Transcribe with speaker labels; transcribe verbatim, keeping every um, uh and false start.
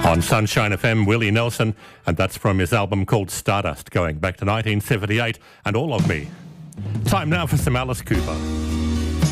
Speaker 1: On Sunshine F M, Willie Nelson, and that's from his album called Stardust, going back to nineteen seventy-eight, and All of Me. Time now for some Alice Cooper.